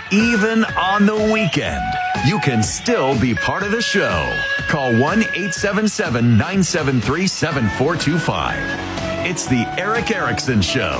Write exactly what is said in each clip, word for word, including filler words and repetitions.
Even on the weekend, you can still be part of the show. Call one eight seven seven, nine seven three, seven four two five. It's the Erick Erickson Show.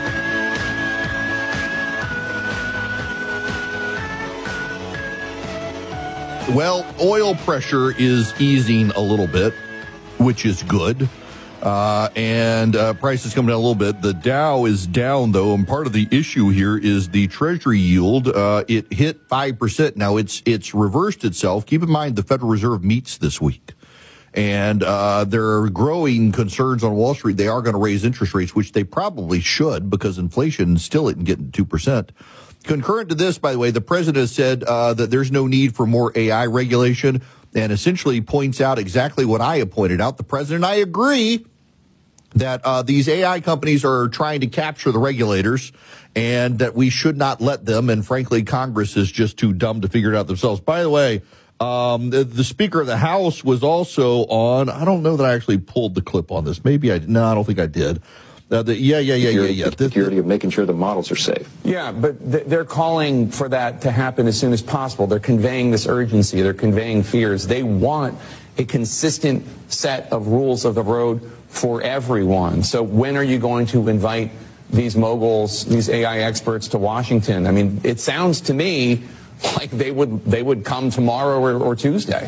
Well, oil pressure is easing a little bit, which is good. Uh, and uh, prices coming down a little bit. The Dow is down, though, and part of the issue here is the Treasury yield. Uh, it hit five percent. Now, it's it's reversed itself. Keep in mind, the Federal Reserve meets this week. And uh, there are growing concerns on Wall Street. They are going to raise interest rates, which they probably should, because inflation still isn't getting two percent. Concurrent to this, by the way, the president has said uh, that there's no need for more A I regulation, and essentially points out exactly what I have pointed out. The president and I agree that uh, these A I companies are trying to capture the regulators, and that we should not let them. And frankly, Congress is just too dumb to figure it out themselves. By the way, um, the, the Speaker of the House was also on. I don't know that I actually pulled the clip on this. Maybe I did. No, I don't think I did. Uh, the, yeah, yeah, yeah, security, yeah, yeah. The security of making sure the models are safe. Yeah, but th- they're calling for that to happen as soon as possible. They're conveying this urgency. They're conveying fears. They want a consistent set of rules of the road for everyone. So when are you going to invite these moguls, these A I experts to Washington? I mean, it sounds to me like they would they would come tomorrow or, or Tuesday.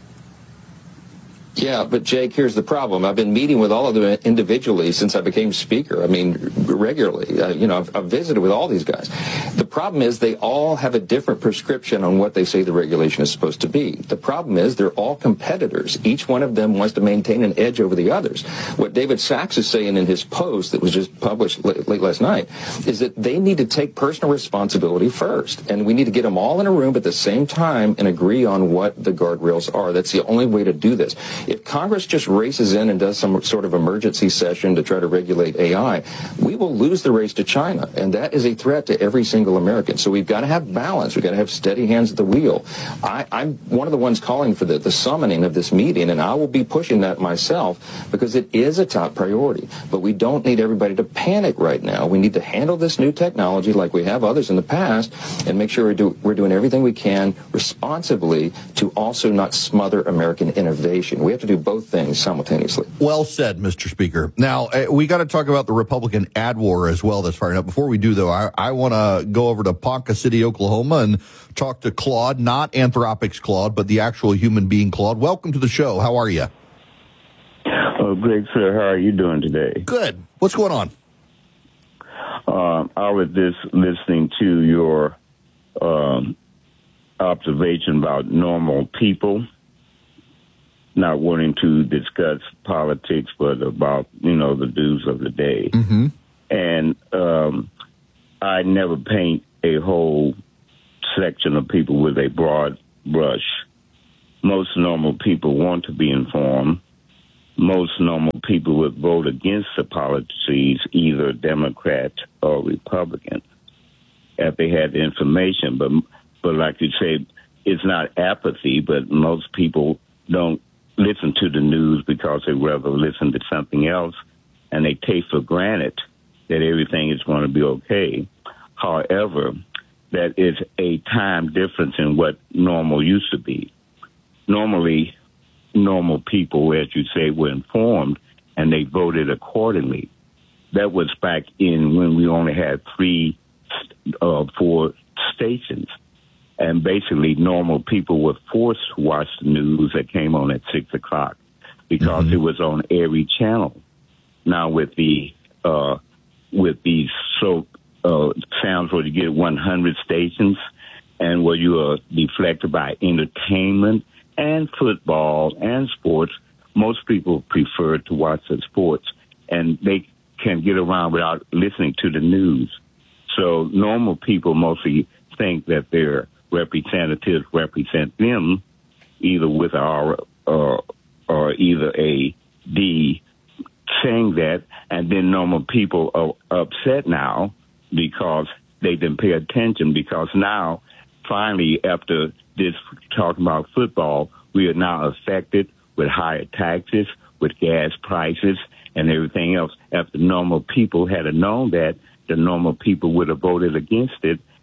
Yeah, but Jake, here's the problem. I've been meeting with all of them individually since I became speaker. I mean, regularly. Uh, you know, I've, I've visited with all these guys. The problem is they all have a different prescription on what they say the regulation is supposed to be. The problem is they're all competitors. Each one of them wants to maintain an edge over the others. What David Sachs is saying in his post that was just published late, late last night is that they need to take personal responsibility first. And we need to get them all in a room at the same time and agree on what the guardrails are. That's the only way to do this. If Congress just races in and does some sort of emergency session to try to regulate A I, we will lose the race to China, and that is a threat to every single American. So we've got to have balance. We've got to have steady hands at the wheel. I, I'm one of the ones calling for the, the summoning of this meeting, and I will be pushing that myself because it is a top priority. But we don't need everybody to panic right now. We need to handle this new technology like we have others in the past and make sure we do, we're doing everything we can responsibly to also not smother American innovation. We have to do both things simultaneously. Well said, Mister Speaker. Now, uh, we got to talk about the Republican ad war as well that's firing up. Before we do, though, I, I want to go over to Ponca City, Oklahoma, and talk to Claude, not Anthropic's Claude, but the actual human being Claude. Welcome to the show. How are you? Oh, great, sir. How are you doing today? Good. What's going on? Um, I was just listening to your um, observation about normal people not wanting to discuss politics, but about, you know, the news of the day. Mm-hmm. And um, I never paint a whole section of people with a broad brush. Most normal people want to be informed. Most normal people would vote against the policies, either Democrat or Republican, if they had the information. But, but like you say, it's not apathy, but most people don't listen to the news because they rather listen to something else, and they take for granted that everything is going to be okay. However, that is a time difference in what normal used to be. Normally, normal people, as you say, were informed, and they voted accordingly. That was back in when we only had three, uh, four stations. And basically, normal people were forced to watch the news that came on at six o'clock because mm-hmm. it was on every channel. Now, with the uh, with these so uh, sounds where you get one hundred stations, and where you are deflected by entertainment and football and sports, most people prefer to watch the sports, and they can get around without listening to the news. So normal people mostly think that they're representatives represent them, either with our uh, or either a D saying that, and then normal people are upset now because they didn't pay attention, because now, finally, after this talking about football, we are now affected with higher taxes, with gas prices, and everything else. If the normal people had known that, the normal people would have voted against it,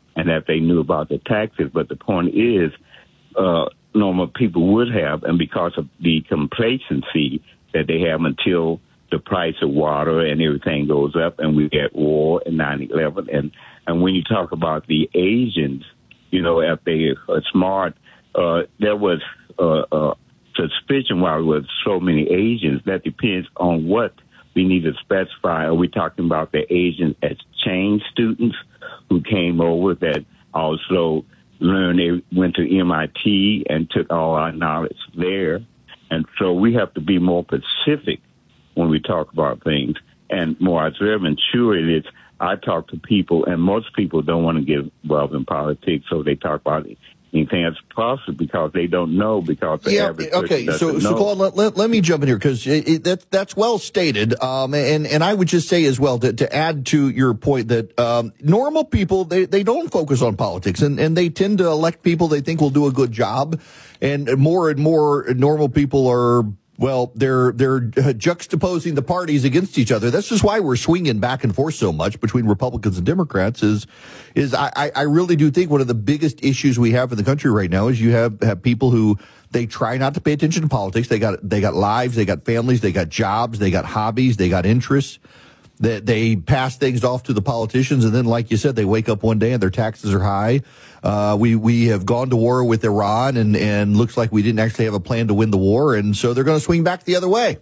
and that they knew about the taxes. But the point is, uh, normal people would have, and because of the complacency that they have until the price of water and everything goes up, and we get war and nine eleven. And, and when you talk about the Asians, you know, if they are smart, uh, there was uh, uh, suspicion why there was so many Asians. That depends on what we need to specify. Are we talking about the Asian exchange students who came over that also learned, they went to M I T and took all our knowledge there? And so we have to be more specific when we talk about things and more observant. Sure, it is. I talk to people, and most people don't want to get involved in politics, so they talk about anything that's possible because they don't know, because the yeah, average okay. person So, doesn't so know. Claude, let, let, let me jump in here because that, that's well stated. Um, and, and I would just say as well to, to add to your point that um, normal people, they, they don't focus on politics, and, and they tend to elect people they think will do a good job. And more and more normal people are, well, they're they're juxtaposing the parties against each other. That's just why we're swinging back and forth so much between Republicans and Democrats. Is is I, I really do think one of the biggest issues we have in the country right now is you have, have people who they try not to pay attention to politics. They got they got lives, they got families, they got jobs, they got hobbies, they got interests. They, they pass things off to the politicians, and then, like you said, they wake up one day and their taxes are high. Uh, we we have gone to war with Iran, and, and looks like we didn't actually have a plan to win the war, and so they're going to swing back the other way.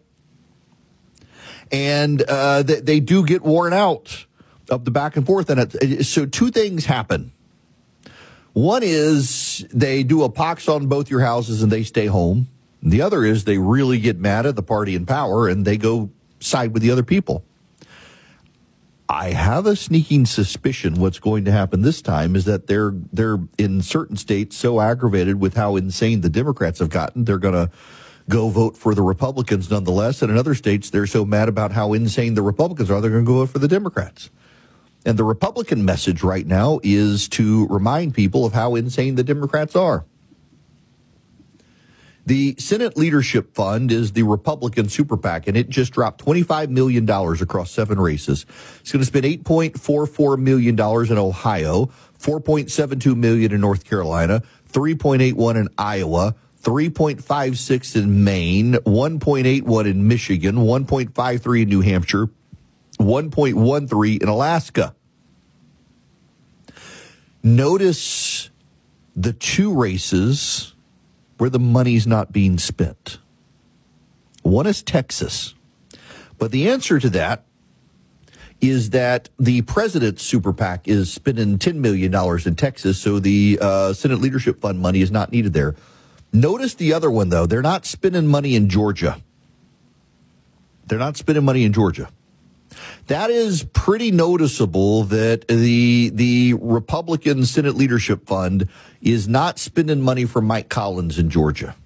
And uh, they, they do get worn out of the back and forth. And it, so two things happen. One is they do a pox on both your houses and they stay home. The other is they really get mad at the party in power and they go side with the other people. I have a sneaking suspicion what's going to happen this time is that they're they're in certain states so aggravated with how insane the Democrats have gotten, they're going to go vote for the Republicans nonetheless. And in other states, they're so mad about how insane the Republicans are, they're going to go vote for the Democrats. And the Republican message right now is to remind people of how insane the Democrats are. The Senate Leadership Fund is the Republican super PAC, and it just dropped twenty-five million dollars across seven races. It's going to spend eight point four four million dollars in Ohio, four point seven two million dollars in North Carolina, three point eight one in Iowa, three point five six in Maine, one point eight one in Michigan, one point five three in New Hampshire, one point one three in Alaska. Notice the two races where the money's not being spent. One is Texas. But the answer to that is that the president's super PAC is spending ten million dollars in Texas, so the uh, Senate Leadership Fund money is not needed there. Notice the other one, though. They're not spending money in Georgia. They're not spending money in Georgia. That is pretty noticeable that the the Republican Senate Leadership Fund is not spending money for Mike Collins in Georgia.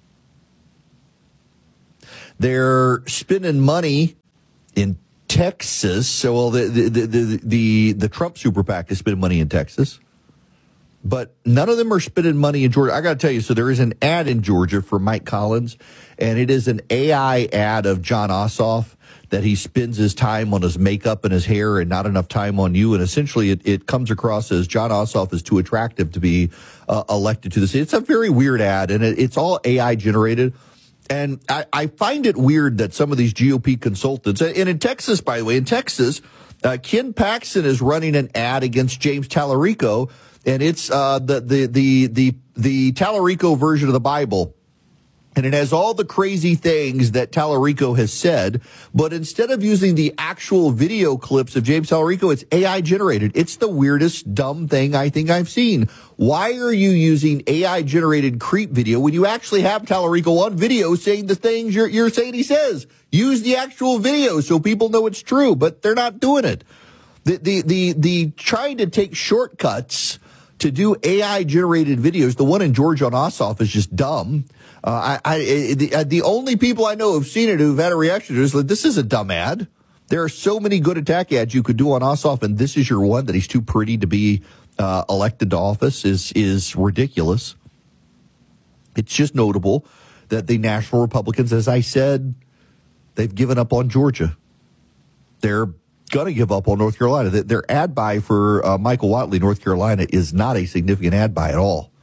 They're spending money in Texas. So well, the the the the, the, the Trump super PAC is spending money in Texas. But none of them are spending money in Georgia. I got to tell you, so there is an ad in Georgia for Mike Collins, and it is an A I ad of Jon Ossoff that he spends his time on his makeup and his hair and not enough time on you. And essentially it, it comes across as Jon Ossoff is too attractive to be uh, elected to the city. It's a very weird ad, and it, it's all A I generated. And I, I find it weird that some of these G O P consultants, and in Texas, by the way, in Texas, uh, Ken Paxton is running an ad against James Tallarico, and it's uh, the, the, the, the, the Tallarico version of the Bible. And it has all the crazy things that Tallarico has said, but instead of using the actual video clips of James Tallarico, it's A I generated. It's the weirdest, dumb thing I think I've seen. Why are you using A I generated creep video when you actually have Tallarico on video saying the things you're, you're saying he says? Use the actual video so people know it's true, but they're not doing it. The, the, the, the trying to take shortcuts to do A I generated videos, the one in Georgia on Ossoff is just dumb. Uh, I, I, the, the only people I know who've seen it who've had a reaction to it is like, this is a dumb ad. There are so many good attack ads you could do on Ossoff, and this is your one that he's too pretty to be uh, elected to office is is ridiculous. It's just notable that the National Republicans, as I said, they've given up on Georgia. They're going to give up on North Carolina. Their ad buy for uh, Michael Whatley, North Carolina, is not a significant ad buy at all.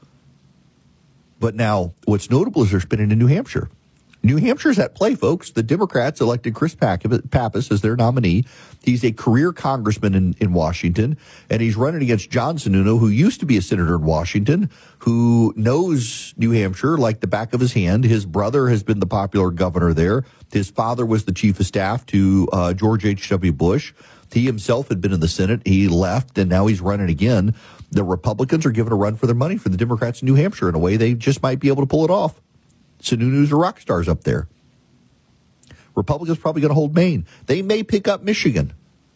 But now, what's notable is they're spending in New Hampshire. New Hampshire's at play, folks. The Democrats elected Chris Pappas as their nominee. He's a career congressman in, in Washington, and he's running against John Sununu, who used to be a senator in Washington, who knows New Hampshire like the back of his hand. His brother has been the popular governor there. His father was the chief of staff to uh, George H W. Bush. He himself had been in the Senate. He left, and now he's running again. The Republicans are giving a run for their money for the Democrats in New Hampshire in a way they just might be able to pull it off. Sununu's a rock stars up there. Republicans probably going to hold Maine. They may pick up Michigan.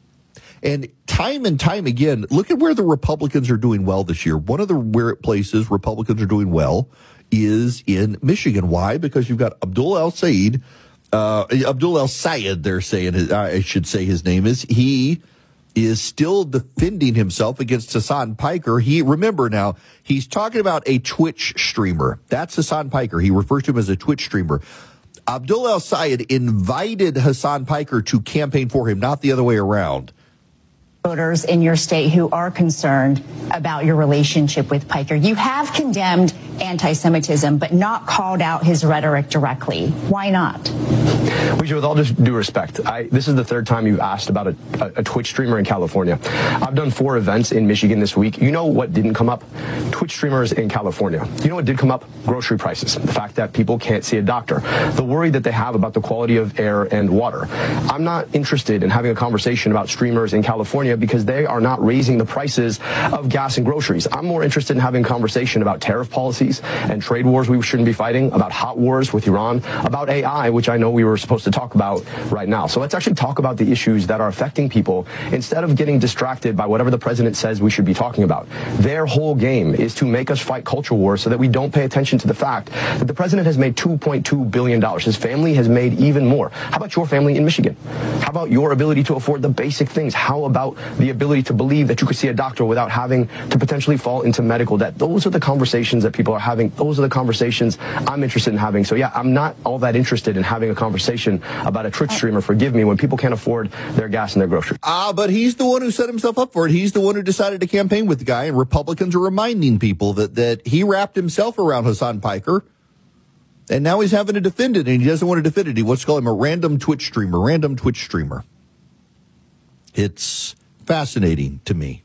And time and time again, look at where the Republicans are doing well this year. One of the where places Republicans are doing well is in Michigan. Why? Because you've got Abdul El-Sayed, uh, Abdul El-Sayed, they're saying, his, I should say his name is. He is still defending himself against Hassan Piker. He, remember now, he's talking about a Twitch streamer. That's Hassan Piker. He refers to him as a Twitch streamer. Abdul El-Sayed invited Hassan Piker to campaign for him, not the other way around. Voters in your state who are concerned about your relationship with Piker. You have condemned anti-Semitism, but not called out his rhetoric directly. Why not? Weijia, with all due respect, I, this is the third time you've asked about a, a, a Twitch streamer in California. I've done four events in Michigan this week. You know what didn't come up? Twitch streamers in California. You know what did come up? Grocery prices. The fact that people can't see a doctor. The worry that they have about the quality of air and water. I'm not interested in having a conversation about streamers in California because they are not raising the prices of gas and groceries. I'm more interested in having a conversation about tariff policies and trade wars we shouldn't be fighting, about hot wars with Iran, about A I, which I know we were supposed to talk about right now. So let's actually talk about the issues that are affecting people instead of getting distracted by whatever the president says we should be talking about. Their whole game is to make us fight culture wars so that we don't pay attention to the fact that the president has made two point two billion dollars. His family has made even more. How about your family in Michigan? How about your ability to afford the basic things? How about the ability to believe that you could see a doctor without having to potentially fall into medical debt? Those are the conversations that people are having. Those are the conversations I'm interested in having. So yeah, I'm not all that interested in having a conversation about a Twitch streamer, forgive me, when people can't afford their gas and their groceries. Ah, but he's the one who set himself up for it. He's the one who decided to campaign with the guy, and Republicans are reminding people that, that he wrapped himself around Hassan Piker, and now he's having to defend it, and he doesn't want to defend it. He wants to call him a random Twitch streamer, random Twitch streamer. It's fascinating to me.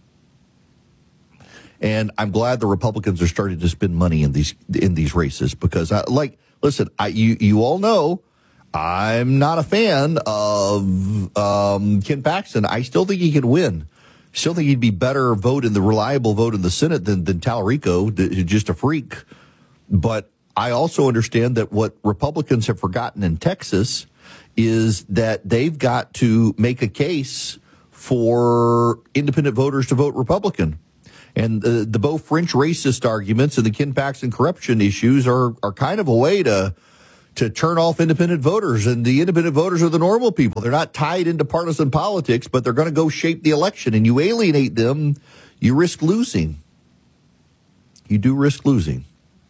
And I'm glad the Republicans are starting to spend money in these in these races because, I, like, listen, I, you you all know I'm not a fan of um, Ken Paxton. I still think he could win. Still think he'd be better vote in the reliable vote in the Senate than than Talarico, just a freak. But I also understand that what Republicans have forgotten in Texas is that they've got to make a case for independent voters to vote Republican. And the, the Beau French racist arguments and the Ken Paxton corruption issues are, are kind of a way to to turn off independent voters. And the independent voters are the normal people. They're not tied into partisan politics, but they're going to go shape the election. And you alienate them, you risk losing. You do risk losing.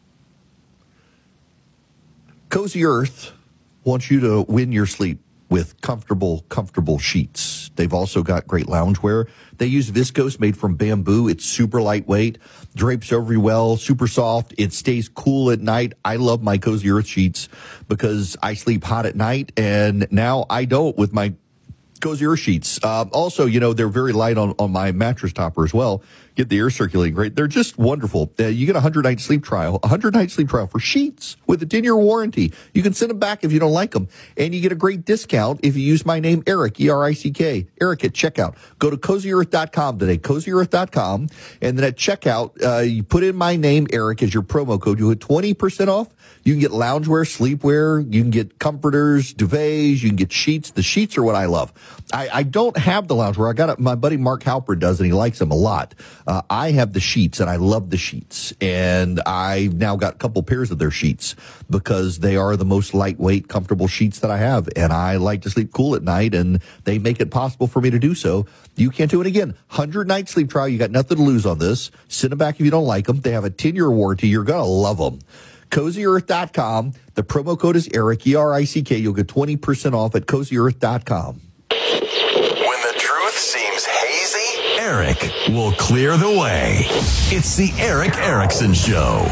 Cozy Earth wants you to win your sleep with comfortable, comfortable sheets. They've also got great loungewear. They use viscose made from bamboo. It's super lightweight, drapes over you well, super soft. It stays cool at night. I love my Cozy Earth sheets because I sleep hot at night, and now I don't with my Cozy Earth sheets. Um, also, you know, they're very light on, on my mattress topper as well. Get the air circulating great. They're just wonderful. Uh, you get a hundred-night sleep trial, a hundred-night sleep trial for sheets with a ten-year warranty. You can send them back if you don't like them. And you get a great discount if you use my name, Eric, E R I C K, Eric at checkout. Go to cozy earth dot com today, cozy earth dot com. And then at checkout, uh, you put in my name, Eric, as your promo code. You get twenty percent off. You can get loungewear, sleepwear. You can get comforters, duvets. You can get sheets. The sheets are what I love. I, I don't have the loungewear. I got it. My buddy Mark Halpert does, and he likes them a lot. Uh, I have the sheets, and I love the sheets. And I've now got a couple pairs of their sheets because they are the most lightweight, comfortable sheets that I have. And I like to sleep cool at night, and they make it possible for me to do so. You can't do it again. hundred-night sleep trial. You got nothing to lose on this. Send them back if you don't like them. They have a ten-year warranty. You're going to love them. cozy earth dot com. The promo code is Eric, E R I C K. You'll get twenty percent off at cozy earth dot com. When Eric will clear the way. It's the Eric Erickson Show.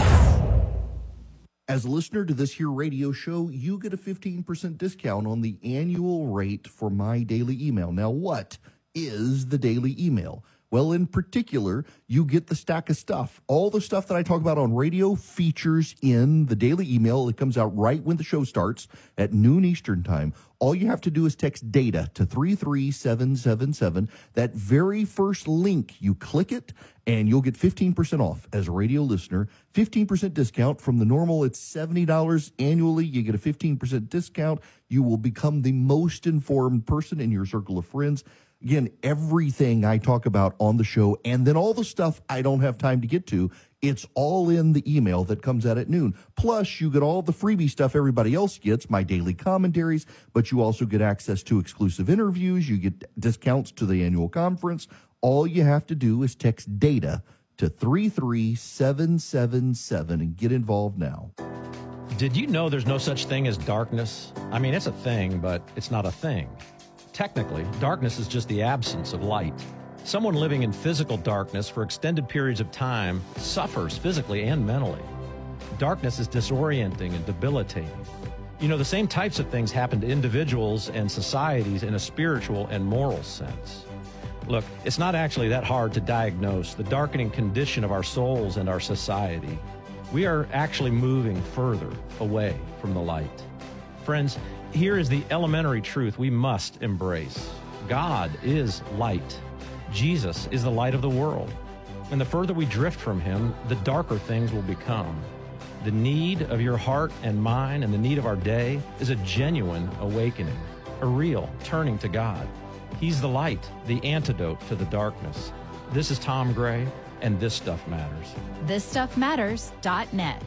As a listener to this here radio show, you get a fifteen percent discount on the annual rate for my daily email. Now, what is the daily email? Well, in particular, you get the stack of stuff. All the stuff that I talk about on radio features in the daily email. It comes out right when the show starts at noon Eastern time. All you have to do is text DATA to three three seven seven seven. That very first link, you click it, and you'll get fifteen percent off as a radio listener. fifteen percent discount from the normal. It's seventy dollars annually. You get a fifteen percent discount. You will become the most informed person in your circle of friends. Again, everything I talk about on the show, and then all the stuff I don't have time to get to, it's all in the email that comes out at noon. Plus, you get all the freebie stuff everybody else gets, my daily commentaries, but you also get access to exclusive interviews. You get discounts to the annual conference. All you have to do is text DATA to three three seven seven seven and get involved now. Did you know there's no such thing as darkness? I mean, it's a thing, but it's not a thing. Technically, darkness is just the absence of light. Someone living in physical darkness for extended periods of time suffers physically and mentally. Darkness is disorienting and debilitating. You know, the same types of things happen to individuals and societies in a spiritual and moral sense. Look, it's not actually that hard to diagnose the darkening condition of our souls and our society. We are actually moving further away from the light. Friends, here is the elementary truth we must embrace. God is light. Jesus is the light of the world. And the further we drift from him, the darker things will become. The need of your heart and mine and the need of our day is a genuine awakening, a real turning to God. He's the light, the antidote to the darkness. This is Tom Gray, and This Stuff Matters. this stuff matters dot net.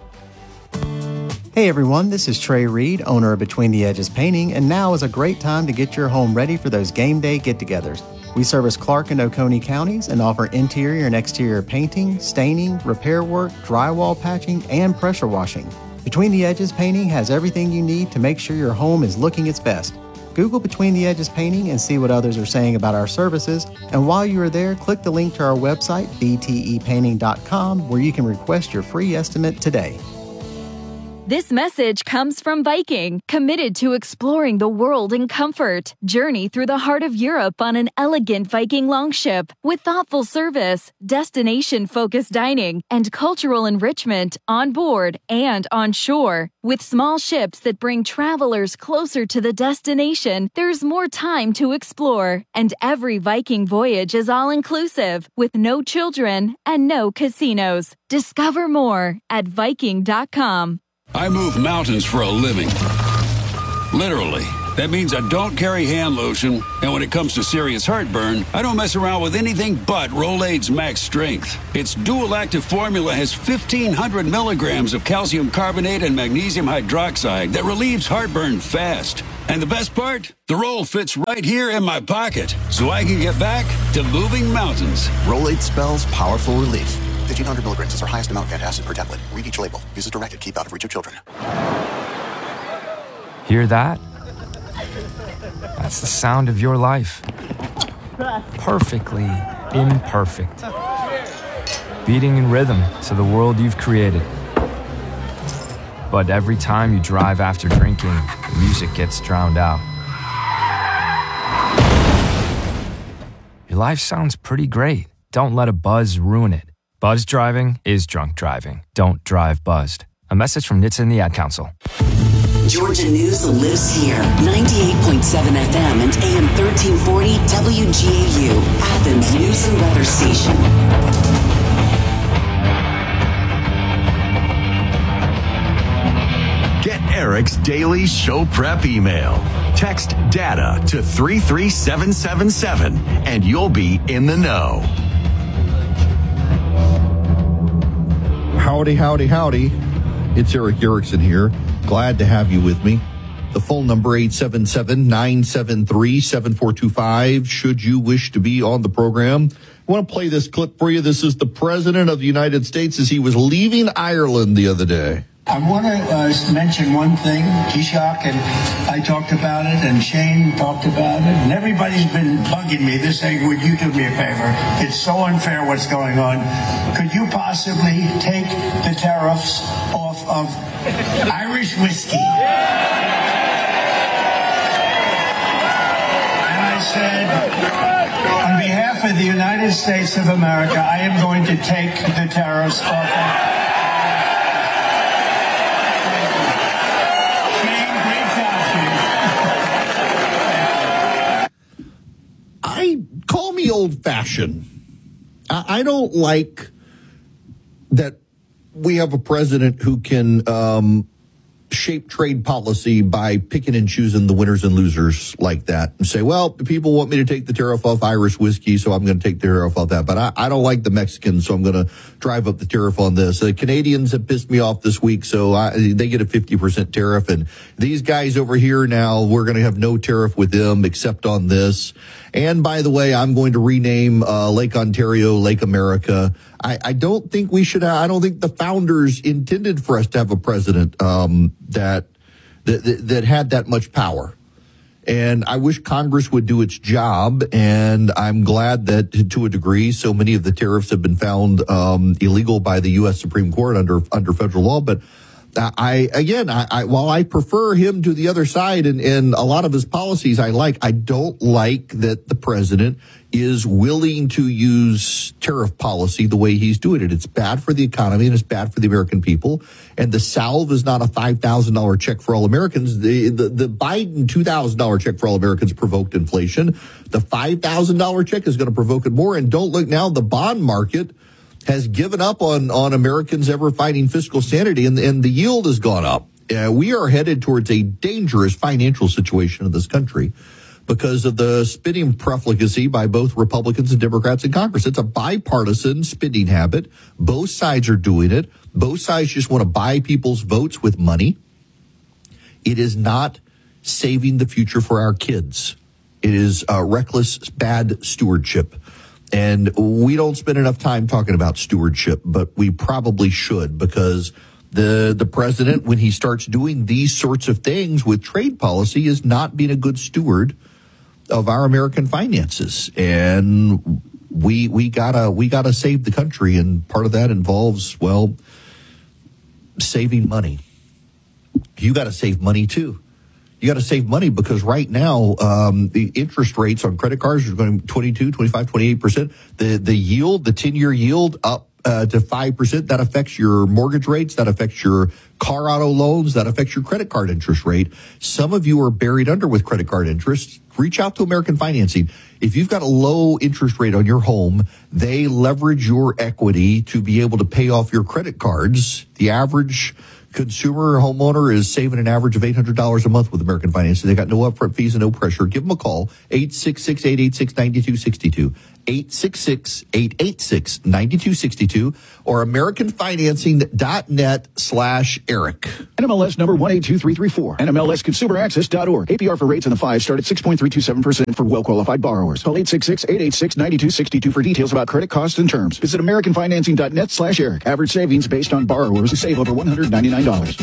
Hey everyone, this is Trey Reed, owner of Between the Edges Painting, and now is a great time to get your home ready for those game day get-togethers. We service Clark and Oconee counties and offer interior and exterior painting, staining, repair work, drywall patching, and pressure washing. Between the Edges Painting has everything you need to make sure your home is looking its best. Google Between the Edges Painting and see what others are saying about our services. And while you are there, click the link to our website, b t e painting dot com, where you can request your free estimate today. This message comes from Viking, committed to exploring the world in comfort. Journey through the heart of Europe on an elegant Viking longship with thoughtful service, destination-focused dining, and cultural enrichment on board and on shore. With small ships that bring travelers closer to the destination, there's more time to explore. And every Viking voyage is all-inclusive, with no children and no casinos. Discover more at viking dot com. I move mountains for a living. Literally. That means I don't carry hand lotion, and when it comes to serious heartburn, I don't mess around with anything but Rolaids Max Strength. Its dual-active formula has fifteen hundred milligrams of calcium carbonate and magnesium hydroxide that relieves heartburn fast. And the best part? The roll fits right here in my pocket, so I can get back to moving mountains. Rolaids spells powerful relief. fifteen hundred milligrams is our highest amount of antacid per tablet. Read each label. Use as directed. Keep out of reach of children. Hear that? That's the sound of your life. Perfectly imperfect. Beating in rhythm to the world you've created. But every time you drive after drinking, the music gets drowned out. Your life sounds pretty great. Don't let a buzz ruin it. Buzz driving is drunk driving. Don't drive buzzed. A message from N H T S A and the Ad Council. Georgia News lives here. ninety-eight point seven F M and A M thirteen forty W G A U, Athens News and Weather Station. Get Eric's daily show prep email. Text DATA to three three seven seven seven and you'll be in the know. Howdy, howdy, howdy. It's Eric Erickson here. Glad to have you with me. The phone number, eight seven seven, nine seven three, seven four two five, should you wish to be on the program. I want to play this clip for you. This is the President of the United States as he was leaving Ireland the other day. I want to uh, mention one thing. Taoiseach and I talked about it, and Shane talked about it, and everybody's been bugging me. They're saying, would you do me a favor? It's so unfair what's going on. Could you possibly take the tariffs off of Irish whiskey? And I said, on behalf of the United States of America, I am going to take the tariffs off of I call me old-fashioned. I, I don't like that we have a president who can um, shape trade policy by picking and choosing the winners and losers like that and say, well, people want me to take the tariff off Irish whiskey, so I'm going to take the tariff off that. But I, I don't like the Mexicans, so I'm going to drive up the tariff on this. The Canadians have pissed me off this week, so I, they get a fifty percent tariff. And these guys over here now, we're going to have no tariff with them except on this. And by the way, I'm going to rename uh, Lake Ontario Lake America. I, I don't think we should. I don't think the founders intended for us to have a president um, that, that that had that much power. And I wish Congress would do its job. And I'm glad that, to a degree, so many of the tariffs have been found um, illegal by the U S Supreme Court under under federal law. But I, again, I, I, while I prefer him to the other side and, and a lot of his policies I like, I don't like that the president is willing to use tariff policy the way he's doing it. It's bad for the economy and it's bad for the American people. And the salve is not a five thousand dollars check for all Americans. The, the, the Biden two thousand dollars check for all Americans provoked inflation. The five thousand dollars check is going to provoke it more. And don't look now, the bond market has given up on, on Americans ever finding fiscal sanity, and, and the yield has gone up. Uh, we are headed towards a dangerous financial situation in this country because of the spending profligacy by both Republicans and Democrats in Congress. It's a bipartisan spending habit. Both sides are doing it. Both sides just want to buy people's votes with money. It is not saving the future for our kids. It is uh, reckless, bad stewardship. And we don't spend enough time talking about stewardship, but we probably should, because the the president, when he starts doing these sorts of things with trade policy, is not being a good steward of our American finances. And we we gotta we gotta save the country, and part of that involves, well, saving money. You got to save money too. You got to save money because right now, um, the interest rates on credit cards are going twenty-two, twenty-five, twenty-eight percent. The, the yield, the ten-year yield up uh, to five percent. That affects your mortgage rates. That affects your car auto loans. That affects your credit card interest rate. Some of you are buried under with credit card interest. Reach out to American Financing. If you've got a low interest rate on your home, they leverage your equity to be able to pay off your credit cards. The average consumer homeowner is saving an average of eight hundred dollars a month with American Financing. They got no upfront fees and no pressure. Give them a call, eight six six, eight eight six, nine two six two, eight six six, eight eight six, nine two six two, or americanfinancing.net slash Eric. N M L S number one eight two three three four. N M L S consumer access dot org. A P R for rates in the five start at six point three two seven percent for well-qualified borrowers. Call eight six six, eight eight six, nine two six two for details about credit costs and terms. Visit americanfinancing.net slash Eric. Average savings based on borrowers who save over one hundred ninety-nine dollars.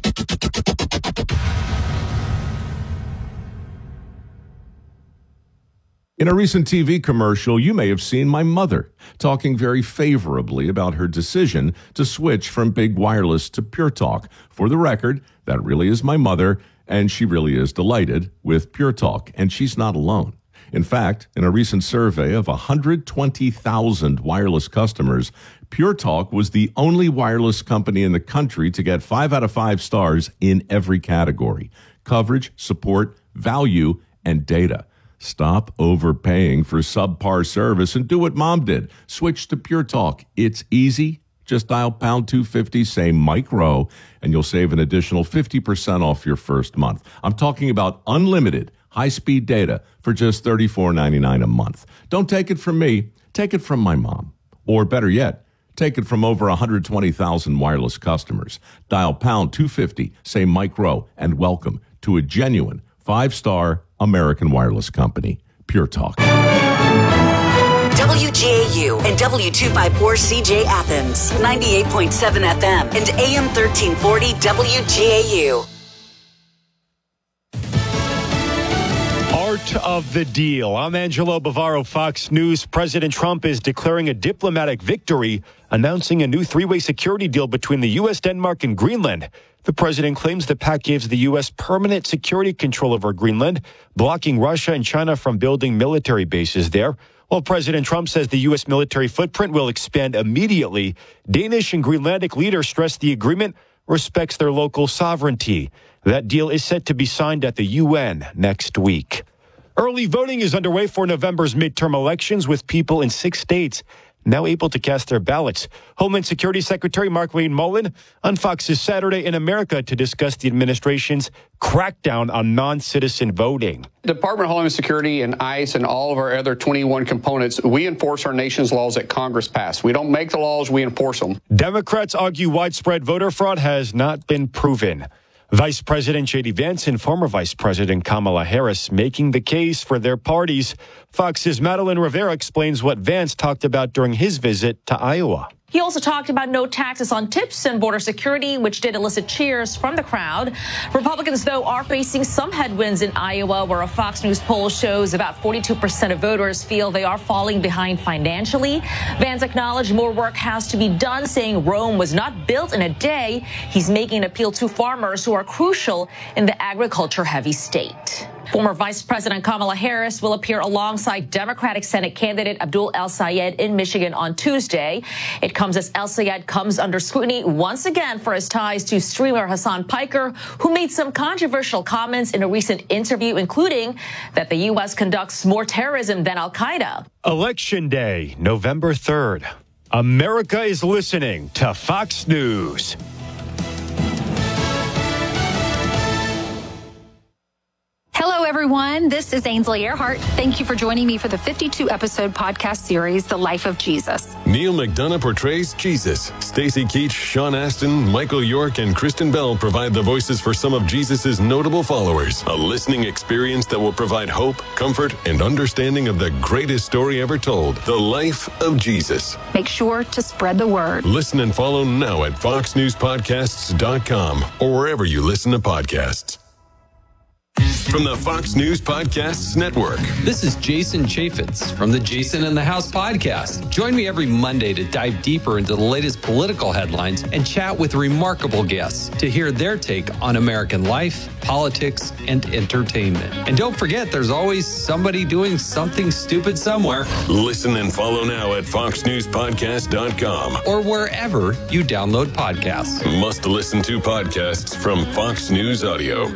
In a recent T V commercial, you may have seen my mother talking very favorably about her decision to switch from Big Wireless to Pure Talk. For the record, that really is my mother, and she really is delighted with Pure Talk, and she's not alone. In fact, in a recent survey of one hundred twenty thousand wireless customers, Pure Talk was the only wireless company in the country to get five out of five stars in every category: coverage, support, value, and data. Stop overpaying for subpar service and do what Mom did. Switch to Pure Talk. It's easy. Just dial pound two fifty, say Mike Rowe, and you'll save an additional fifty percent off your first month. I'm talking about unlimited high-speed data for just thirty-four ninety-nine a month. Don't take it from me. Take it from my mom. Or better yet, take it from over one hundred twenty thousand wireless customers. Dial pound two fifty, say Mike Rowe, and welcome to a genuine five-star American wireless company, Pure Talk. W W G A U and W two fifty-four C J Athens, ninety-eight point seven F M and A M thirteen forty W G A U. Art of the deal. I'm Angelo Bavaro, Fox News. President Trump is declaring a diplomatic victory, announcing a new three-way security deal between the U S, Denmark, and Greenland. The president claims the pact gives the U S permanent security control over Greenland, blocking Russia and China from building military bases there. While President Trump says the U S military footprint will expand immediately, Danish and Greenlandic leaders stress the agreement respects their local sovereignty. That deal is set to be signed at the U N next week. Early voting is underway for November's midterm elections, with people in six states now able to cast their ballots. Homeland Security Secretary Markwayne Mullin on Fox's Saturday in America to discuss the administration's crackdown on non-citizen voting. Department of Homeland Security and ICE and all of our other twenty-one components, we enforce our nation's laws that Congress passed. We don't make the laws, we enforce them. Democrats argue widespread voter fraud has not been proven. Vice President J D Vance and former Vice President Kamala Harris making the case for their parties. Fox's Madeline Rivera explains what Vance talked about during his visit to Iowa. He also talked about no taxes on tips and border security, which did elicit cheers from the crowd. Republicans, though, are facing some headwinds in Iowa, where a Fox News poll shows about forty-two percent of voters feel they are falling behind financially. Vance acknowledged more work has to be done, saying Rome was not built in a day. He's making an appeal to farmers who are crucial in the agriculture-heavy state. Former Vice President Kamala Harris will appear alongside Democratic Senate candidate Abdul El-Sayed in Michigan on Tuesday. It comes as El-Sayed comes under scrutiny once again for his ties to streamer Hassan Piker, who made some controversial comments in a recent interview, including that the U S conducts more terrorism than Al-Qaeda. Election Day, November third. America is listening to Fox News. Hello, everyone. This is Ainsley Earhart. Thank you for joining me for the fifty-two episode podcast series, The Life of Jesus. Neil McDonough portrays Jesus. Stacey Keach, Sean Astin, Michael York, and Kristen Bell provide the voices for some of Jesus's notable followers. A listening experience that will provide hope, comfort, and understanding of the greatest story ever told, The Life of Jesus. Make sure to spread the word. Listen and follow now at fox news podcasts dot com or wherever you listen to podcasts. From the Fox News Podcasts Network. This is Jason Chaffetz from the Jason in the House podcast. Join me every Monday to dive deeper into the latest political headlines and chat with remarkable guests to hear their take on American life, politics, and entertainment. And don't forget, there's always somebody doing something stupid somewhere. Listen and follow now at fox news podcast dot com or wherever you download podcasts. Must listen to podcasts from Fox News Audio.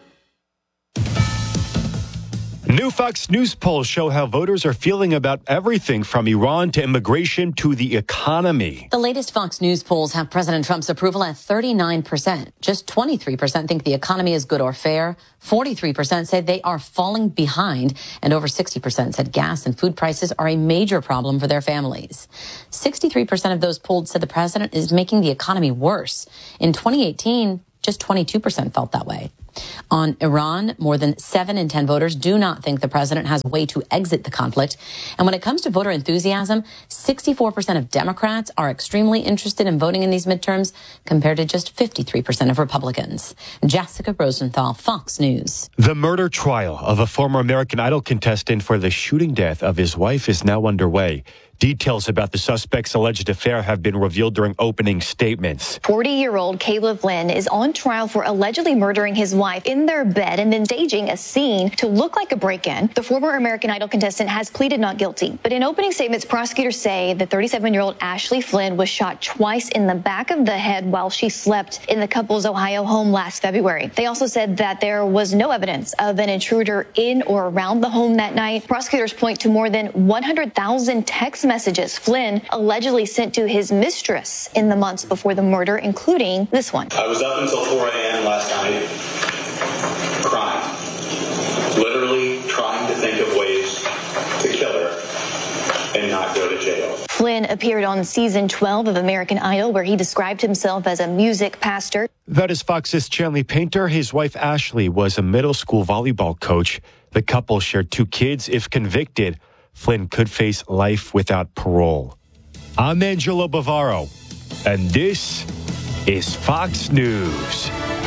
New Fox News polls show how voters are feeling about everything from Iran to immigration to the economy. The latest Fox News polls have President Trump's approval at thirty-nine percent. Just twenty-three percent think the economy is good or fair. forty-three percent say they are falling behind. And over sixty percent said gas and food prices are a major problem for their families. sixty-three percent of those polled said the president is making the economy worse. In twenty eighteen, just twenty-two percent felt that way. On Iran, more than seven in ten voters do not think the president has a way to exit the conflict. And when it comes to voter enthusiasm, sixty-four percent of Democrats are extremely interested in voting in these midterms, compared to just fifty-three percent of Republicans. Jessica Rosenthal, Fox News. The murder trial of a former American Idol contestant for the shooting death of his wife is now underway. Details about the suspect's alleged affair have been revealed during opening statements. forty-year-old Caleb Flynn is on trial for allegedly murdering his wife in their bed and then staging a scene to look like a break-in. The former American Idol contestant has pleaded not guilty. But in opening statements, prosecutors say the thirty-seven-year-old Ashley Flynn was shot twice in the back of the head while she slept in the couple's Ohio home last February. They also said that there was no evidence of an intruder in or around the home that night. Prosecutors point to more than one hundred thousand text messages Flynn allegedly sent to his mistress in the months before the murder, including this one. I was up until four a.m. last night, crying, literally trying to think of ways to kill her and not go to jail. Flynn appeared on season twelve of American Idol, where he described himself as a music pastor. That is Fox's Chanley Painter. His wife, Ashley, was a middle school volleyball coach. The couple shared two kids. If convicted, Flynn could face life without parole. I'm Angelo Bavaro, and this is Fox News.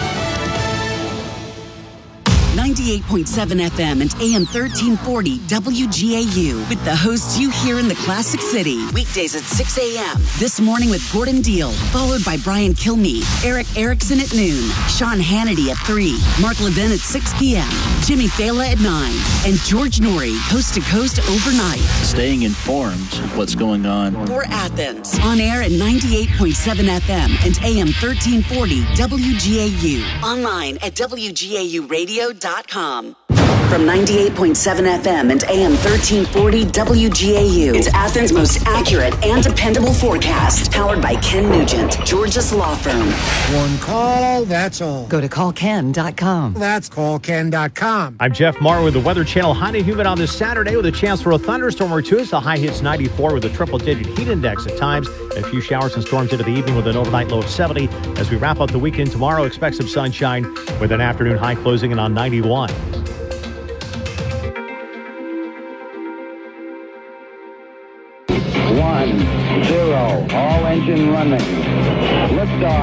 ninety-eight point seven F M and A M thirteen forty W G A U with the hosts you hear in the Classic City. Weekdays at six a.m. This morning with Gordon Deal, followed by Brian Kilmeade, Eric Erickson at noon, Sean Hannity at three, Mark Levin at six p.m., Jimmy Fallon at nine, and George Norrie, coast to coast overnight. Staying informed of what's going on. For Athens, on air at ninety-eight point seven F M and A M thirteen forty W G A U. Online at W G A U radio dot com. From ninety-eight point seven F M and A M thirteen forty W G A U. It's Athens' most accurate and dependable forecast. Powered by Ken Nugent, Georgia's law firm. One call, that's all. Go to call ken dot com. That's call ken dot com. I'm Jeff Marr with the Weather Channel. High and humid on this Saturday with a chance for a thunderstorm or two. As the high hits ninety-four with a triple-digit heat index at times. A few showers and storms into the evening with an overnight low of seventy. As we wrap up the weekend tomorrow, expect some sunshine with an afternoon high closing in on ninety-one. One, zero, all engine running.